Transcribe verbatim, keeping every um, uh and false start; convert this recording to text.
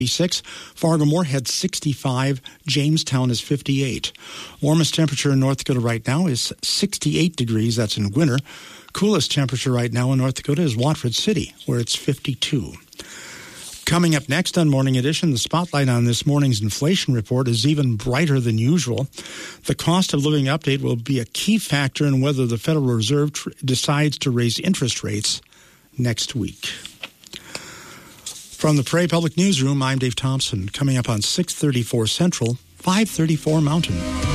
fifty-six. Fargo-Moorhead, sixty-five. Jamestown is fifty-eight. Warmest temperature in North Dakota right now is sixty-eight degrees. That's in winter. Coolest temperature right now in North Dakota is Watford City, where it's fifty-two. Coming up next on Morning Edition, the spotlight on this morning's inflation report is even brighter than usual. The cost of living update will be a key factor in whether the Federal Reserve tr- decides to raise interest rates next week. From the Prairie Public Newsroom, I'm Dave Thompson. Coming up on six thirty-four Central, five thirty-four Mountain.